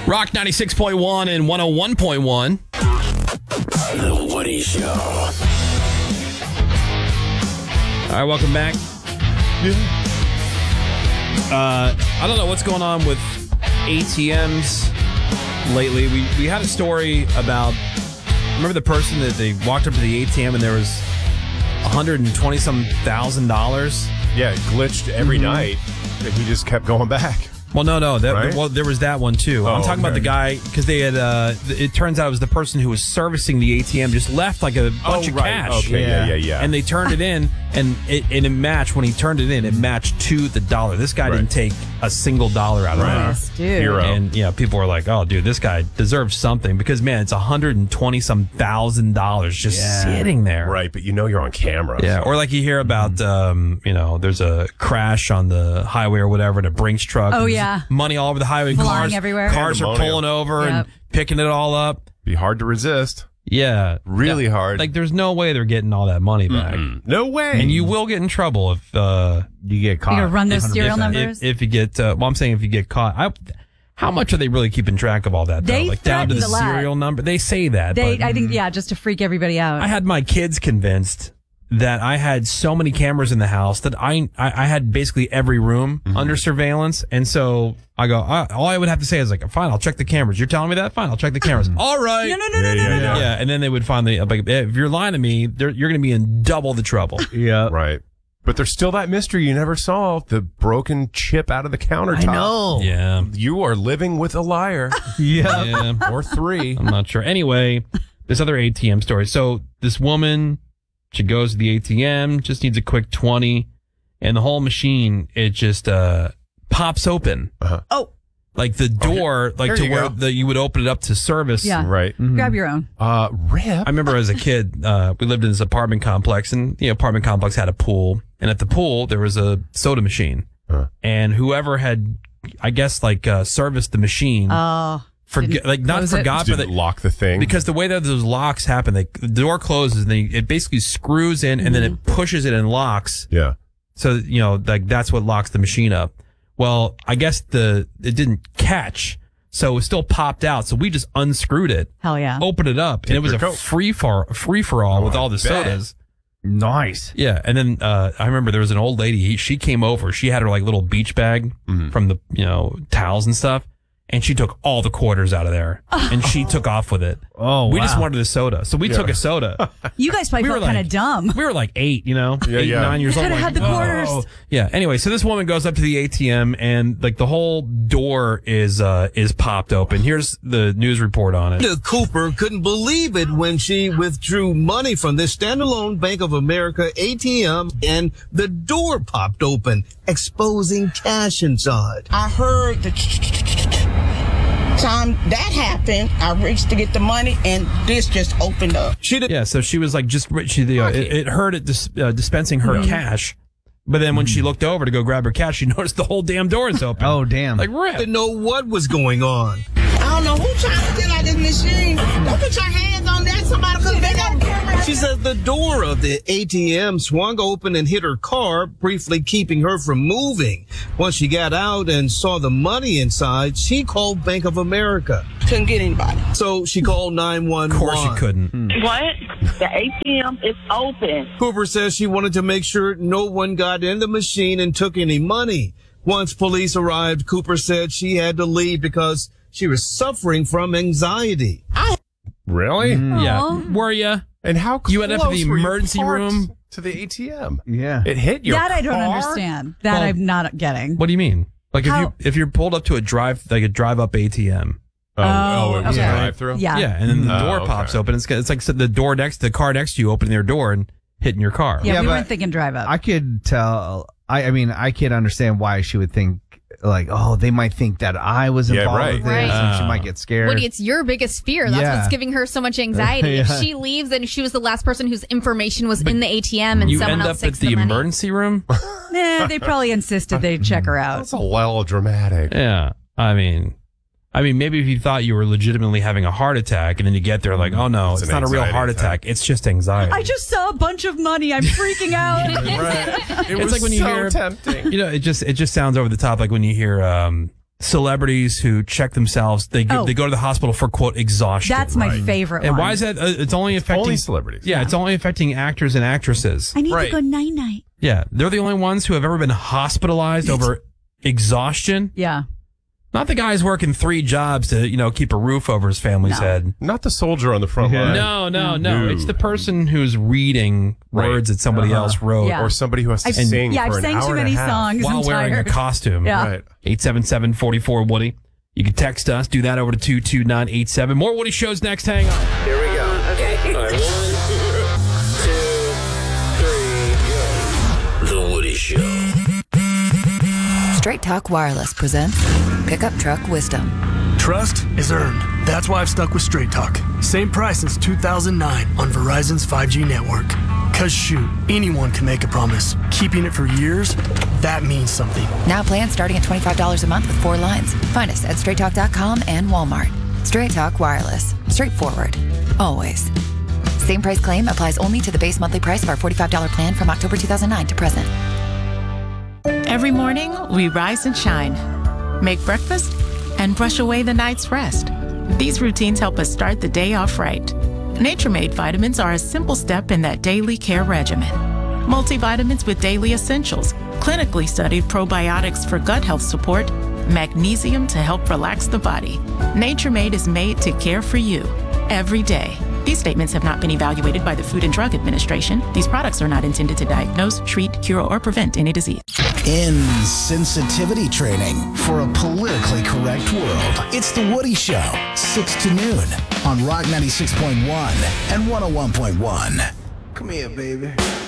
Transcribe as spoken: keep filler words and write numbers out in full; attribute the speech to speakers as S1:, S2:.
S1: Rock ninety-six point one and one oh one point one. The Woody Show. All right, welcome back. Uh, I don't know what's going on with A T Ms lately. We we had a story about, remember the person that they walked up to the A T M and there was one hundred twenty some thousand dollars?
S2: Yeah, it glitched every mm-hmm. night and he just kept going back.
S1: Well, no, no. That,
S2: right?
S1: Well, there was that one, too. Oh, I'm talking okay. about the guy, because they had, uh, it turns out it was the person who was servicing the A T M just left like a bunch
S2: oh,
S1: of
S2: right.
S1: cash.
S2: Okay, yeah. yeah, yeah, yeah.
S1: And they turned it in, and it, and it matched, when he turned it in, it matched to the dollar. This guy right. didn't take a single dollar out of
S2: right.
S1: it.
S3: Dude.
S2: Hero.
S1: And, yeah, people were like, oh, dude, this guy deserves something, because, man, it's one hundred twenty some thousand dollars just yeah. sitting there.
S2: Right, but you know you're on camera.
S1: Yeah, so. Or like you hear about, mm-hmm. um, you know, there's a crash on the highway or whatever, and a Brinks truck.
S3: Oh, yeah.
S1: Money all over the highway.
S3: Flying
S1: cars
S3: everywhere.
S1: Cars are pulling over yep. and picking it all up.
S2: Be hard to resist.
S1: Yeah.
S2: Really
S1: yeah.
S2: hard.
S1: Like, there's no way they're getting all that money back.
S2: Mm-mm. No way.
S1: And you will get in trouble if uh, you get caught.
S3: You're going to run those serial
S1: if,
S3: numbers?
S1: If, if you get, uh, well, I'm saying if you get caught. I, how much are they really keeping track of all that, though?
S3: They
S1: like, down to the serial number? They say that.
S3: They,
S1: but,
S3: I think, yeah, just to freak everybody out.
S1: I had my kids convinced that I had so many cameras in the house that I I, I had basically every room mm-hmm. under surveillance. And so I go, I, all I would have to say is like, fine, I'll check the cameras. You're telling me that? Fine, I'll check the cameras. All right.
S3: No, no, no, no,
S2: yeah,
S3: no,
S2: yeah,
S3: no,
S2: yeah.
S3: no.
S1: Yeah, and then they would finally, like, if you're lying to me, you're going to be in double the trouble.
S2: Yeah. Right. But there's still that mystery you never solved, the broken chip out of the countertop.
S1: I know. Yeah.
S2: You are living with a liar.
S1: yeah. yeah.
S2: Or three.
S1: I'm not sure. Anyway, this other A T M story. So this woman, she goes to the A T M, just needs a quick twenty, and the whole machine, it just uh, pops open.
S2: Uh-huh.
S3: Oh.
S1: Like the door,
S2: okay.
S1: like
S2: There
S1: to where
S2: go.
S1: the, you would open it up to service.
S3: Yeah.
S2: Right.
S3: Mm-hmm. Grab your own.
S2: Uh, rip.
S1: I remember as a kid, uh, we lived in this apartment complex, and the apartment complex had a pool. And at the pool, there was a soda machine.
S2: Uh.
S1: And whoever had, I guess, like, uh, serviced the machine.
S3: Oh.
S1: Forget, like, not forgot, but
S2: didn't lock the thing.
S1: Because the way that those locks happen, they, the door closes, and they, it basically screws in, and then it pushes it and locks.
S2: Yeah.
S1: So, you know, like, that's what locks the machine up. Well, I guess the it didn't catch, so it still popped out. So we just unscrewed it.
S3: Hell yeah.
S1: Opened it up,
S2: Take
S1: and it was
S2: your
S1: a
S2: coat.
S1: free for free for all
S2: Oh,
S1: with all the
S2: I bet.
S1: sodas.
S4: Nice.
S1: Yeah, and then uh, I remember there was an old lady. He, she came over. She had her like little beach bag
S2: mm-hmm.
S1: from the you know towels and stuff, and she took all the quarters out of there, oh. and she took off with it.
S4: Oh,
S1: we
S4: wow.
S1: just wanted a soda, so we
S2: Yeah.
S1: took a soda.
S3: You guys probably
S1: We
S3: felt
S1: were
S3: kind of
S1: like-
S3: dumb.
S1: We were like eight, you know,
S2: Yeah,
S1: eight,
S2: yeah.
S1: nine years
S3: You
S1: old.
S3: coulda
S1: like,
S3: had the quarters.
S1: oh. Yeah. Anyway, so this woman goes up to the A T M, and like the whole door is uh is popped open. Here's the news report on it.
S5: Linda Cooper couldn't believe it when she withdrew money from this standalone Bank of America A T M and the door popped open, exposing cash inside.
S6: I heard the time that happened. I reached to get the money and this just opened up.
S5: She did.
S1: Yeah. So she was like just she the uh, it, it heard it dis, uh, dispensing her cash. But then when she looked over to go grab her cash, she noticed the whole damn door is open.
S4: Oh, damn.
S1: Like, rip.
S5: Didn't know what was going on.
S6: I don't know who trying to get out this machine. Don't put your hands on that. Somebody could have been on camera.
S5: She said the door of the A T M swung open and hit her car, briefly keeping her from moving. Once she got out and saw the money inside, she called Bank of America.
S6: Couldn't get anybody.
S5: So she called nine one one.
S1: Of course you couldn't.
S7: What? The A T M is open.
S5: Cooper says she wanted to make sure no one got in the machine and took any money. Once police arrived, Cooper said she had to leave because she was suffering from anxiety.
S2: Really?
S1: Mm, yeah. Were you?
S2: And how close
S1: You ended up in the
S2: were you
S1: emergency
S2: parked
S1: room?
S2: to the A T M?
S4: Yeah.
S2: It hit your
S3: That I don't
S2: car?
S3: understand. That
S1: Well,
S3: I'm not getting.
S1: What do you mean? Like if
S3: How-
S1: you if you're pulled up to a drive like a drive up A T M.
S2: Oh, oh, it was
S3: okay.
S2: a drive-through?
S3: Yeah.
S1: Yeah, and then the
S2: Oh,
S1: door
S2: okay.
S1: pops open. It's it's like the door next the car next to you opening their door and hitting your car.
S3: Yeah,
S4: Yeah,
S3: we
S4: but
S3: weren't thinking drive up.
S4: I could tell. I, I mean, I can't understand why she would think, like, oh, they might think that I was
S2: Yeah,
S4: involved
S2: right.
S4: with this,
S8: Right.
S4: and she
S1: Oh.
S4: might get scared.
S9: Woody, it's your biggest fear. That's
S4: Yeah.
S9: what's giving her so much anxiety. If
S4: Yeah.
S9: she leaves and she was the last person whose information was in the A T M and
S1: You
S9: someone
S1: end
S9: else
S1: up at
S9: takes
S1: the
S9: the money.
S1: emergency room?
S3: Nah, they probably insisted they'd check her out.
S2: That's a little dramatic.
S1: Yeah. I mean I mean maybe if you thought you were legitimately having a heart attack and then you get there like, oh no,
S2: It's
S1: it's,
S2: an
S1: not a real
S2: anxiety
S1: heart
S2: attack.
S1: attack. It's just anxiety.
S3: I just saw a bunch of money. I'm freaking out.
S2: Right. It
S1: It's
S2: was
S1: like when you
S2: so
S1: hear-
S2: tempting.
S1: You know, it just it just sounds over the top like when you hear um celebrities who check themselves. They go,
S3: Oh.
S1: they go to the hospital for quote exhaustion.
S3: That's my favorite
S1: and
S3: one.
S1: why is that? Uh, it's only affecting
S2: Only celebrities.
S1: Yeah, it's only affecting actors and actresses.
S3: I need
S2: Right.
S3: to go night night.
S1: Yeah, they're the only ones who have ever been hospitalized over exhaustion.
S3: Yeah.
S1: Not the guys working three jobs to, you know, keep a roof over his family's
S3: No.
S1: head.
S2: Not the soldier on the front
S4: Yeah.
S2: line.
S1: No, no, no.
S2: No.
S1: It's the person who's reading
S2: Right.
S1: words that somebody
S4: Uh-huh.
S1: else wrote
S3: Yeah.
S2: Or somebody who has to
S3: I've-
S2: sing
S3: yeah,
S2: for
S3: I've
S2: an
S3: sang
S2: hour
S3: too
S2: and
S3: many
S2: a half.
S3: songs.
S1: while
S3: I'm
S1: wearing
S3: tired.
S1: a costume.
S3: Yeah.
S2: Right.
S1: eight seven seven, four four, Woody. You can text us. Do that over to two two nine eight seven. More Woody shows next. Hang on.
S8: Here we go. Okay. All right, one, two, three, go. The Woody Show.
S10: Straight Talk Wireless presents Pickup Truck Wisdom.
S11: Trust is earned. That's why I've stuck with Straight Talk. Same price since two thousand nine on Verizon's five G network. Cause shoot, anyone can make a promise. Keeping it for years, that means something.
S10: Now plans starting at twenty-five dollars a month with four lines. Find us at straight talk dot com and Walmart. Straight Talk Wireless. Straightforward. Always. Same price claim applies only to the base monthly price of our forty-five dollars plan from October two thousand nine to present.
S12: Every morning, we rise and shine, make breakfast, and brush away the night's rest. These routines help us start the day off right. Nature Made vitamins are a simple step in that daily care regimen. Multivitamins with daily essentials, clinically studied probiotics for gut health support, magnesium to help relax the body. Nature Made is made to care for you every day. These statements have not been evaluated by the Food and Drug Administration. These products are not intended to diagnose, treat, cure, or prevent any disease.
S13: Insensitivity training for a politically correct world. It's The Woody Show, six to noon on Rock ninety-six point one and one oh one point one.
S8: Come here, baby.